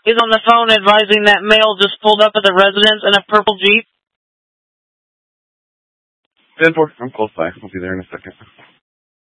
He's on the phone advising that male just pulled up at the residence in a purple Jeep. 10-4, I'm close by. I'll be there in a second.